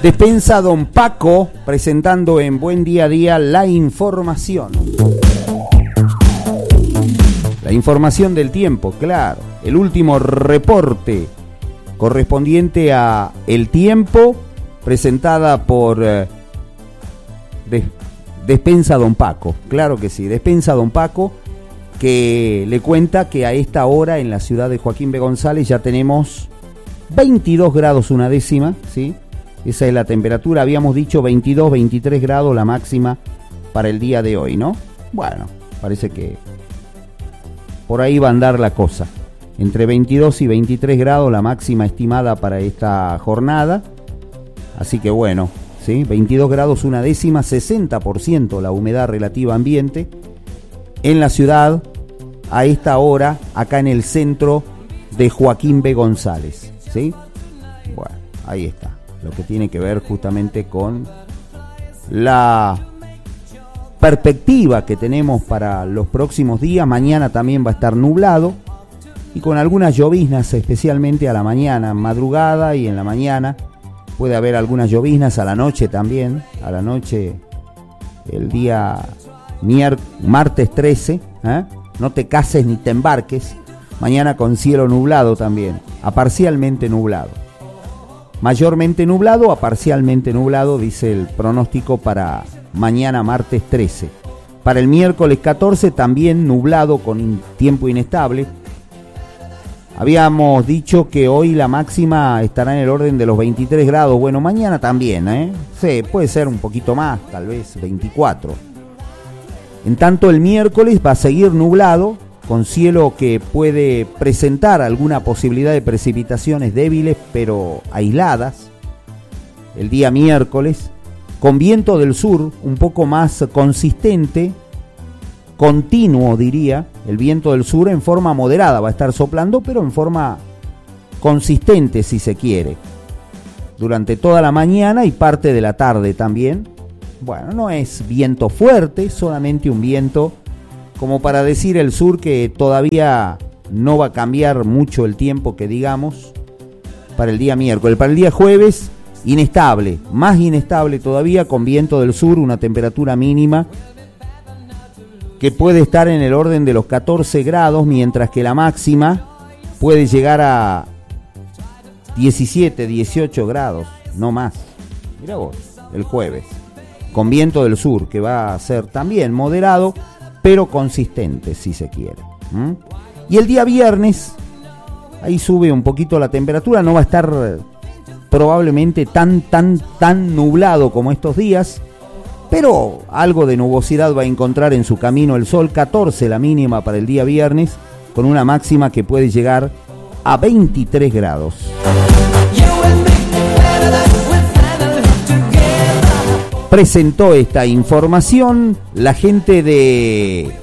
Despensa Don Paco, presentando en Buen Día a Día la información. La información del tiempo, claro. El último reporte correspondiente a El Tiempo, presentada por Despensa Don Paco. Claro que sí, Despensa Don Paco, que le cuenta que a esta hora en la ciudad de Joaquín B. González ya tenemos 22 grados una décima, ¿sí? Esa es la temperatura. Habíamos dicho 22, 23 grados la máxima para el día de hoy, ¿no? Bueno, parece que por ahí va a andar la cosa. Entre 22 y 23 grados la máxima estimada para esta jornada. Así que bueno, ¿sí? 22 grados una décima, 60% la humedad relativa ambiente. En la ciudad, a esta hora, acá en el centro de Joaquín B. González, ¿sí? Bueno, ahí está. Lo que tiene que ver justamente con la perspectiva que tenemos para los próximos días. Mañana también va a estar nublado y con algunas lloviznas, especialmente a la mañana, madrugada y en la mañana. Puede haber algunas lloviznas a la noche también. A la noche, el día martes 13. No te cases ni te embarques. Mañana con cielo nublado también, a parcialmente nublado. Mayormente nublado a parcialmente nublado, dice el pronóstico para mañana martes 13. Para el miércoles 14 también nublado con tiempo inestable. Habíamos dicho que hoy la máxima estará en el orden de los 23 grados. Bueno, mañana también, Sí, puede ser un poquito más, tal vez 24. En tanto, el miércoles va a seguir nublado, con cielo que puede presentar alguna posibilidad de precipitaciones débiles pero aisladas. El día miércoles, con viento del sur un poco más consistente, continuo diría, el viento del sur en forma moderada va a estar soplando, pero en forma consistente si se quiere, durante toda la mañana y parte de la tarde también. Bueno, no es viento fuerte, solamente un viento como para decir el sur que todavía no va a cambiar mucho el tiempo que digamos para el día miércoles. Para el día jueves, inestable, más inestable todavía, con viento del sur, una temperatura mínima que puede estar en el orden de los 14 grados, mientras que la máxima puede llegar a 17, 18 grados, no más. Mirá vos, el jueves, con viento del sur, que va a ser también moderado, pero consistente, si se quiere. Y el día viernes, ahí sube un poquito la temperatura, no va a estar probablemente tan nublado como estos días, pero algo de nubosidad va a encontrar en su camino el sol. 14 la mínima para el día viernes, con una máxima que puede llegar a 23 grados. Presentó esta información la gente de